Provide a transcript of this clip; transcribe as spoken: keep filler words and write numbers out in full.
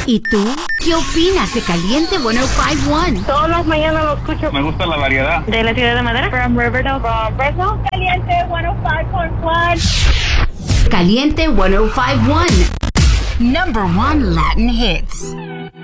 ¿Y tú? ¿Qué opinas de Caliente ciento cincuenta y uno? Todas las mañanas lo escucho. Me gusta la variedad. De la ciudad de Madera. From Riverdale. From Fresno. Caliente ciento cinco punto uno. Caliente ciento cincuenta y uno. Number one Latin hits.